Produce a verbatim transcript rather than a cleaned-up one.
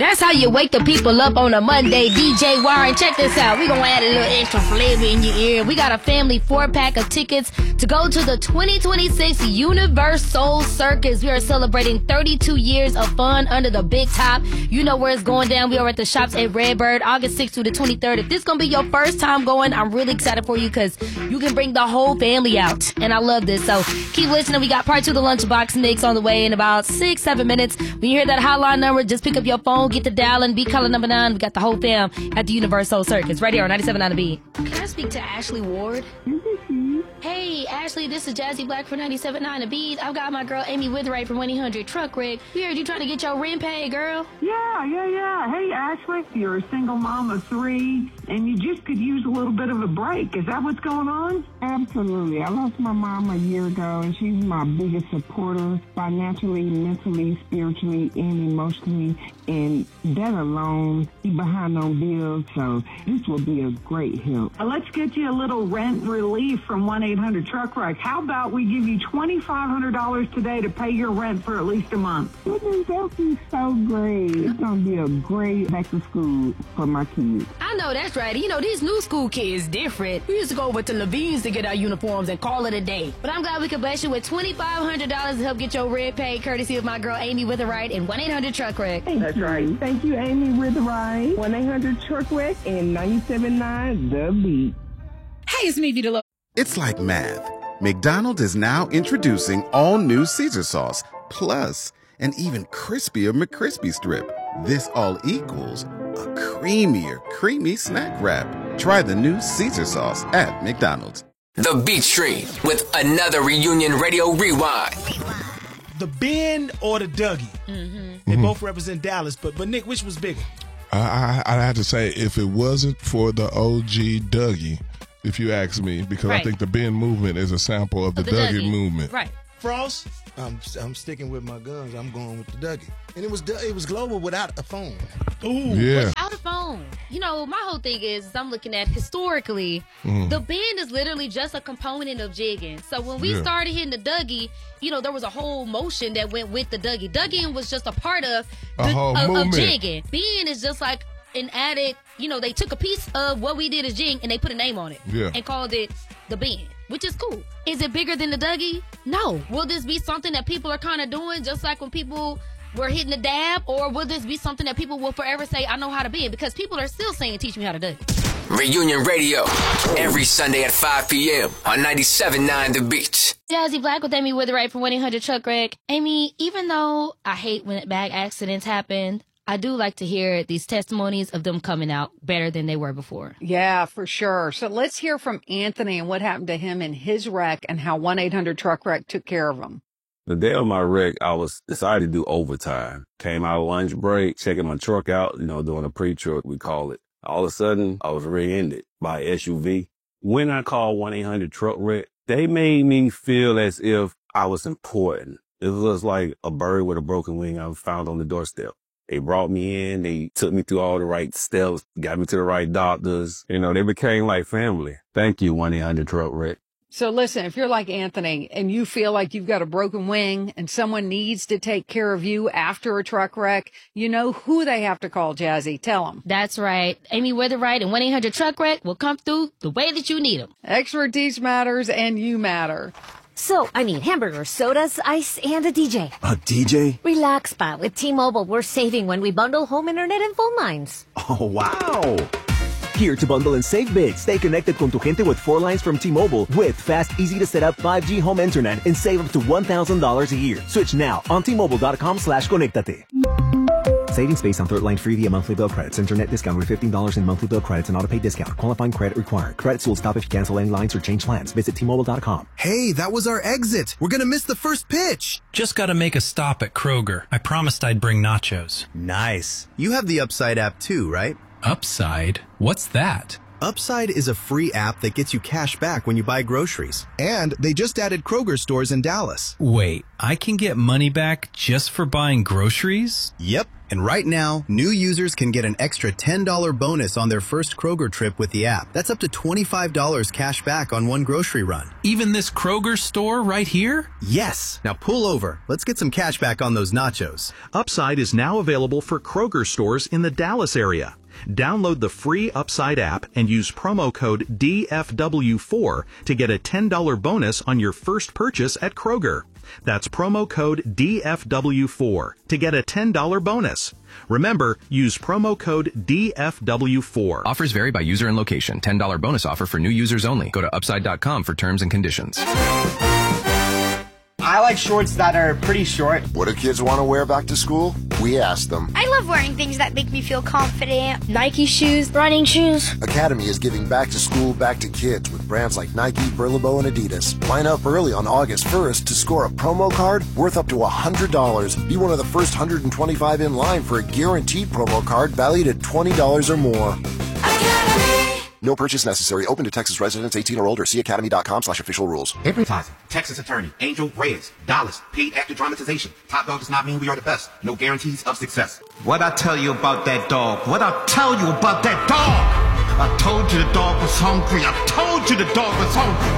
That's how you wake the people up on a Monday. D J Warren, check this out. We're going to add a little extra flavor in your ear. We got a family four-pack of tickets to go to the twenty twenty-six Universal Circus. We are celebrating thirty-two years of fun under the big top. You know where it's going down. We are at the shops at Redbird, August sixth through the twenty-third. If this is going to be your first time going, I'm really excited for you because you can bring the whole family out. And I love this. So keep listening. We got part two of the Lunchbox Mix on the way in about six, seven minutes. When you hear that hotline number, just pick up your phone, get the dialing, be caller number nine. We got the whole fam at the Universal Circus right here on ninety-seven point nine The Beat. Can I speak to Ashley Ward? Hey, Ashley, this is Jazzy Black for ninety-seven point nine The Beat. I've got my girl Amy Witherite from one eight hundred Truck Wreck. We heard you trying to get your rent paid, girl. Yeah, yeah, yeah. Hey, Ashley, you're a single mom of three, and you just could use a little bit of a break. Is that what's going on? Absolutely. I lost my mom a year ago, and she's my biggest supporter financially, mentally, spiritually, and emotionally. And that alone, be behind on bills, so this will be a great help. Uh, let's get you a little rent relief from one eight hundred Truck Wreck. How about we give you twenty-five hundred dollars today to pay your rent for at least a month? Goodness, that would be so great. It's going to be a great back to school for my kids. I know that's right. You know, these new school kids different. We used to go over to Levine's to get our uniforms and call it a day. But I'm glad we could bless you with twenty-five hundred dollars to help get your rent paid, courtesy of my girl Amy Witherite and one eight hundred Truck Wreck. That's right. Thank you, Amy Witherite, one eight hundred Truck Wreck, and ninety-seven point nine The Beat. Hey, it's me, Vita Lo. It's like math. McDonald's is now introducing all new Caesar sauce, plus an even crispier McCrispy strip. This all equals a creamier, creamy snack wrap. Try the new Caesar sauce at McDonald's. The Beat Stream with another Reunion Radio Rewind. The Ben or the Dougie? Mm-hmm. They Mhm. both represent Dallas, but but Nick, which was bigger? I, I, I have to say, if it wasn't for the O G Dougie, if you ask me, because Right. I think the Ben movement is a sample of the, Of the Dougie, Dougie. movement. Right. Frost? I'm I'm sticking with my guns. I'm going with the Dougie. And it was it was global without a phone. Ooh. Yeah. Without a phone. You know, my whole thing is, is I'm looking at historically, Mm. the bend is literally just a component of jigging. So when we Yeah. started hitting the Dougie, you know, there was a whole motion that went with the Dougie. Dougie was just a part of, A the, whole of, of movement. jigging. Bend is just like an added, you know, they took a piece of what we did as jig and they put a name on it. Yeah. And called it the bend, which is cool. Is it bigger than the Dougie? No. Will this be something that people are kind of doing just like when people were hitting the dab? Or will this be something that people will forever say, I know how to bend? Because people are still saying, teach me how to do it. Reunion Radio, every Sunday at five p.m. on ninety-seven point nine The Beat. Jazzy Black with Amy Witherite from one eight hundred Truck Wreck. Amy, even though I hate when bag accidents happen, I do like to hear these testimonies of them coming out better than they were before. Yeah, for sure. So let's hear from Anthony and what happened to him in his wreck and how one eight hundred Truck Wreck took care of him. The day of my wreck, I was decided to do overtime. Came out of lunch break, checking my truck out, you know, doing a pre-truck, we call it. All of a sudden, I was rear-ended by an S U V. When I called one eight hundred Truck Wreck, they made me feel as if I was important. It was like a bird with a broken wing I found on the doorstep. They brought me in. They took me through all the right steps, got me to the right doctors. You know, they became like family. Thank you, one eight hundred Truck Wreck. So listen, if you're like Anthony and you feel like you've got a broken wing and someone needs to take care of you after a truck wreck, you know who they have to call, Jazzy. Tell them. That's right. Amy Witherite and one eight hundred Truck Wreck will come through the way that you need them. Expertise matters and you matter. So, I need hamburgers, sodas, ice, and a D J. A D J? Relax, Pa. With T-Mobile, we're saving when we bundle home internet and phone lines. Oh, wow! Here to bundle and save big. Stay connected con tu gente with four lines from T-Mobile with fast, easy-to-set-up five G home internet and save up to one thousand dollars a year. Switch now on T-Mobile.com slash conectate. Savings based on third line free via monthly bill credits. Internet discount with fifteen dollars in monthly bill credits and auto-pay discount. Qualifying credit required. Credits will stop if you cancel any lines or change plans. Visit T Mobile dot com. Hey, that was our exit. We're gonna miss the first pitch. Just gotta make a stop at Kroger. I promised I'd bring nachos. Nice. You have the Upside app too, right? Upside? What's that? Upside is a free app that gets you cash back when you buy groceries. And they just added Kroger stores in Dallas. Wait, I can get money back just for buying groceries? Yep. And right now, new users can get an extra ten dollars bonus on their first Kroger trip with the app. That's up to twenty-five dollars cash back on one grocery run. Even this Kroger store right here? Yes. Now pull over. Let's get some cash back on those nachos. Upside is now available for Kroger stores in the Dallas area. Download the free Upside app and use promo code D F W four to get a ten dollars bonus on your first purchase at Kroger. That's promo code D F W four to get a ten dollars bonus. Remember, use promo code D F W four. Offers vary by user and location. ten dollars bonus offer for new users only. Go to upside dot com for terms and conditions. I like shorts that are pretty short. What do kids want to wear back to school? We asked them. I love wearing things that make me feel confident. Nike shoes, running shoes. Academy is giving back to school back to kids with brands like Nike, Burlebo, and Adidas. Line up early on August first to score a promo card worth up to one hundred dollars. Be one of the first one hundred twenty-five in line for a guaranteed promo card valued at twenty dollars or more. Academy. No purchase necessary. Open to Texas residents eighteen or older. See academy dot com slash official rules. Advertising. Texas attorney. Angel Reyes. Dallas. Paid actor dramatization. Top dog does not mean we are the best. No guarantees of success. What I tell you about that dog? What I tell you about that dog? I told you the dog was hungry. I told you the dog was hungry.